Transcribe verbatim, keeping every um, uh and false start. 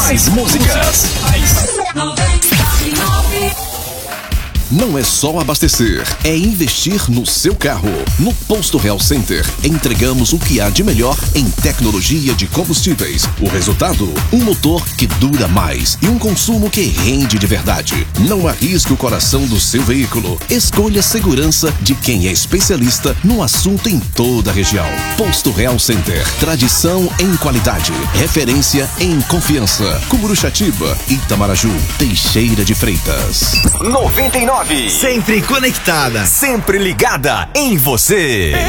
Mais músicas. Não é só abastecer, é investir no seu carro. No Posto Real Center, entregamos o que há de melhor em tecnologia de combustíveis. O resultado? Um motor que dura mais e um consumo que rende de verdade. Não arrisque o coração do seu veículo. Escolha a segurança de quem é especialista no assunto em toda a região. Posto Real Center. Tradição em qualidade. Referência em confiança. Cumuruxatiba, Itamaraju, Teixeira de Freitas. noventa e nove. Sempre conectada. Sempre ligada em você.